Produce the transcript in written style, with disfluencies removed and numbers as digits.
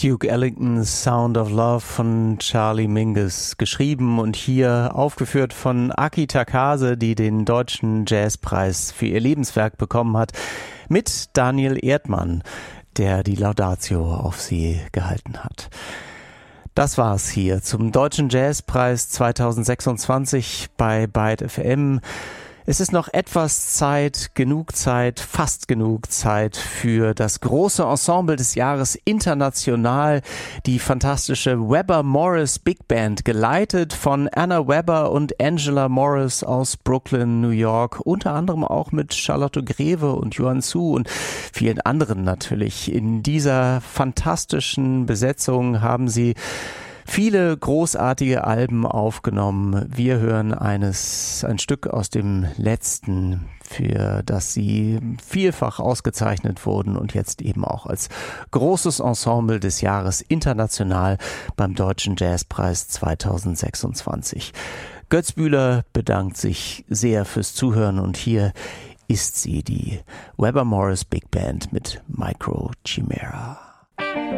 Duke Ellington's Sound of Love von Charlie Mingus, geschrieben und hier aufgeführt von Aki Takase, die den Deutschen Jazzpreis für ihr Lebenswerk bekommen hat, mit Daniel Erdmann, der die Laudatio auf sie gehalten hat. Das war's hier zum Deutschen Jazzpreis 2026 bei Byte FM. Es ist noch etwas Zeit, fast genug Zeit für das große Ensemble des Jahres international, die fantastische Webber Morris Big Band, geleitet von Anna Webber und Angela Morris aus Brooklyn, New York, unter anderem auch mit Charlotte Greve und Yuan Su und vielen anderen natürlich. In dieser fantastischen Besetzung haben sie viele großartige Alben aufgenommen. Wir hören ein Stück aus dem letzten, für das sie vielfach ausgezeichnet wurden und jetzt eben auch als großes Ensemble des Jahres international beim Deutschen Jazzpreis 2026. Götz Bühler bedankt sich sehr fürs Zuhören und hier ist sie, die Webber Morris Big Band mit Micro Chimera.